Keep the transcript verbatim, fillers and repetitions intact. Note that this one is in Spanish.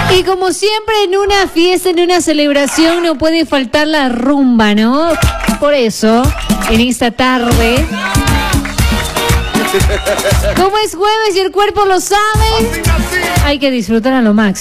Y como siempre en una fiesta, en una celebración, no puede faltar la rumba, ¿no? Por eso, en esta tarde, como es jueves y el cuerpo lo sabe, hay que disfrutar a lo máximo.